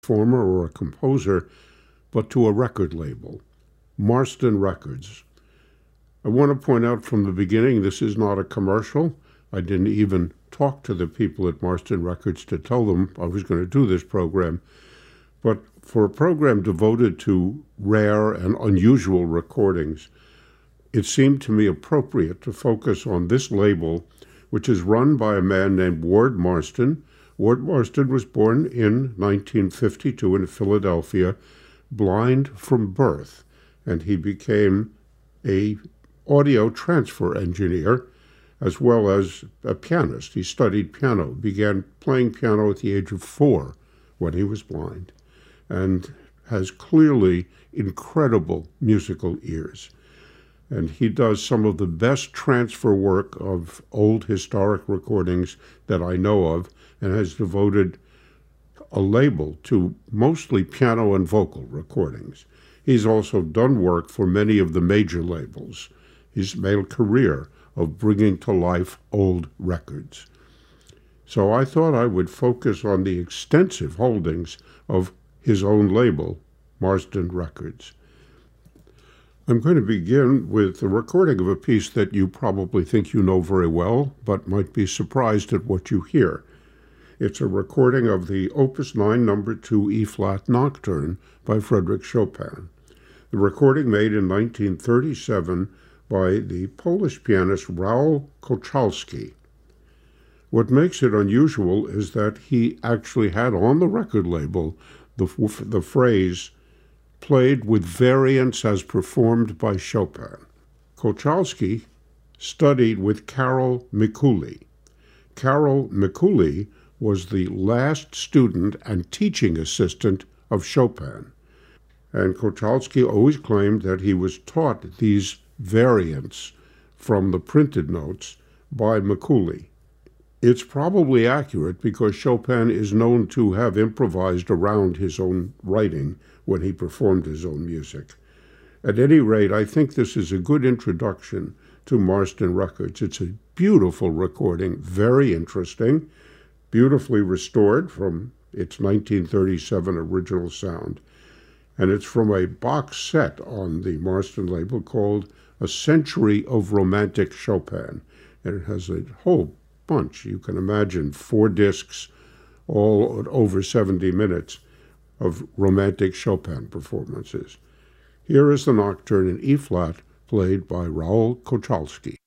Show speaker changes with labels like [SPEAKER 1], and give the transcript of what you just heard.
[SPEAKER 1] performer or a composer, but to a record label, Marston Records. I want to point out from the beginning, this is not a commercial. I didn't even talk to the people at Marston Records to tell them I was going to do this program. But for a program devoted to rare and unusual recordings, it seemed to me appropriate to focus on this label, which is run by a man named Ward Marston. Ward Marston was born in 1952 in Philadelphia, blind from birth, and he became an audio transfer engineer as well as a pianist. He studied piano, began playing piano at the age of 4 when he was blind, and has clearly incredible musical ears. And he does some of the best transfer work of old historic recordings that I know of, and has devoted a label to mostly piano and vocal recordings. He's also done work for many of the major labels. He's made a career of bringing to life old records. So I thought I would focus on the extensive holdings of his own label, Marston Records. I'm going to begin with the recording of a piece that you probably think you know very well, but might be surprised at what you hear. It's a recording of the Opus 9 No. 2 E-flat Nocturne by Frédéric Chopin. The recording made in 1937 by the Polish pianist Raoul Kochalski. What makes it unusual is that he actually had on the record label the phrase, "played with variants as performed by Chopin." Kochalski studied with Karol Mikuli. Karol Mikuli was the last student and teaching assistant of Chopin. And Kochalski always claimed that he was taught these variants from the printed notes by Mikuli. It's probably accurate because Chopin is known to have improvised around his own writing when he performed his own music. At any rate, I think this is a good introduction to Marston Records. It's a beautiful recording, very interesting, beautifully restored from its 1937 original sound. And it's from a box set on the Marston label called A Century of Romantic Chopin. And it has a whole bunch. You can imagine 4 discs, all over 70 minutes of romantic Chopin performances. Here is the Nocturne in E-flat, played by Raoul Kochalski.